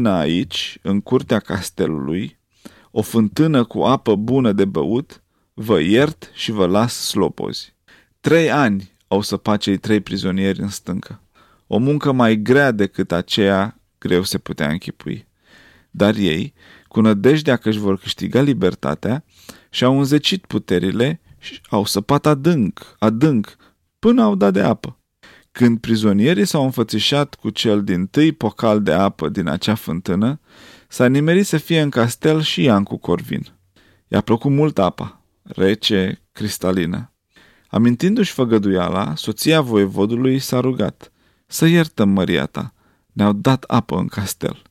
aici, în curtea castelului, o fântână cu apă bună de băut, vă iert și vă las slobozi. 3 ani au săpat cei 3 prizonieri în stâncă. O muncă mai grea decât aceea greu se putea închipui. Dar ei, cu nădejdea că își vor câștiga libertatea, și-au înzecit puterile și au săpat adânc, adânc, până au dat de apă. Când prizonierii s-au înfățișat cu cel dintâi pocal de apă din acea fântână, s-a nimerit să fie în castel și Iancu Corvin. I-a plăcut mult apa, rece, cristalină. Amintindu-și făgăduiala, soția voievodului s-a rugat: să iertăm, măria ta, ne-au dat apă în castel.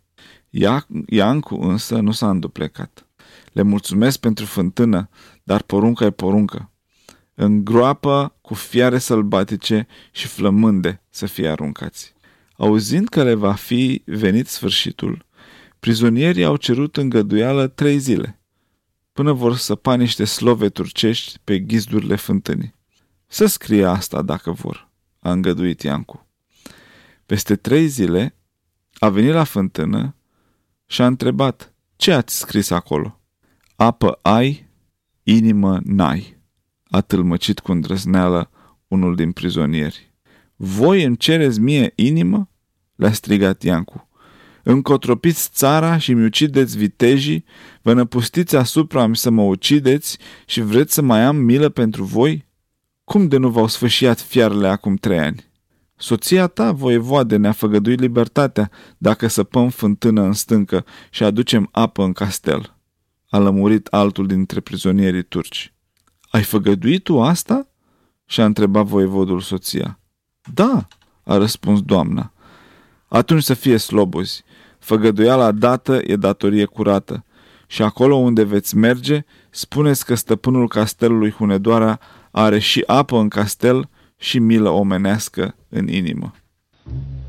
Iancu însă nu s-a înduplecat. Le mulțumesc pentru fântână, dar porunca e poruncă. În groapă cu fiare sălbatice și flămânde să fie aruncați. Auzind că le va fi venit sfârșitul, prizonierii au cerut îngăduială 3 zile, până vor săpa niște slove turcești pe ghizdurile fântânii. Să scrie asta dacă vor, a îngăduit Iancu. Peste 3 zile a venit la fântână și a întrebat: ce ați scris acolo? Apă ai, inimă n-ai, a tâlmăcit cu îndrăzneală unul din prizonieri. Voi îmi cereți mie inimă? Le-a strigat Iancu. Îmi cotropiți țara și mi ucideți vitejii, vă năpustiți asupra mi să mă ucideți și vreți să mai am milă pentru voi? Cum de nu v-au sfâșiat fiarele acum 3 ani? Soția ta, voievoade, ne-a făgăduit libertatea dacă săpăm fântână în stâncă și aducem apă în castel, a lămurit altul dintre prizonierii turci. Ai făgăduit tu asta? Și-a întrebat voievodul soția. Da, a răspuns doamna. Atunci să fie slobozi. Făgăduiala dată e datorie curată. Și acolo unde veți merge, spuneți că stăpânul castelului Hunedoara are și apă în castel și milă omenească în inimă.